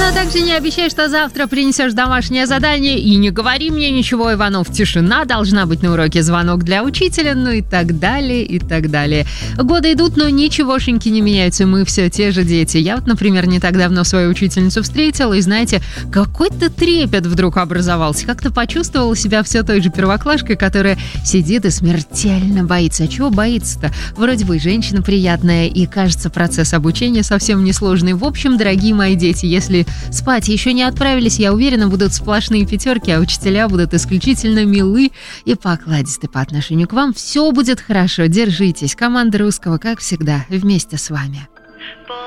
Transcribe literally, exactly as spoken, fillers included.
а также не обещай, что завтра принесешь домашнее задание, и не говори мне ничего, Иванов, тишина должна быть на уроке, звонок для учителя, ну и так далее, и так далее. Годы идут, но ничегошеньки не меняются, мы все те же дети. Я вот, например, не так давно свою учительницу встретила, и знаете, какой-то трепет вдруг образовался, как-то почувствовала себя все той же первоклашкой, которая сидит и смертельно боится. А чего боится-то? Вроде бы женщина приятная, и кажется, процесс обучения совсем несложный. В общем, дорогие мои дети, если спать еще не отправились, я уверена, будут сплошные пятерки, а учителя будут исключительно милы и покладисты по отношению к вам. Все будет хорошо, держитесь. Команда Русского, как всегда, вместе с вами.